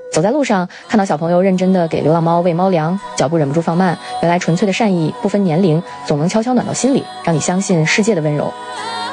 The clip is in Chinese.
走在路上，看到小朋友认真地给流浪猫喂猫粮，脚步忍不住放慢。原来纯粹的善意不分年龄，总能悄悄暖到心里，让你相信世界的温柔。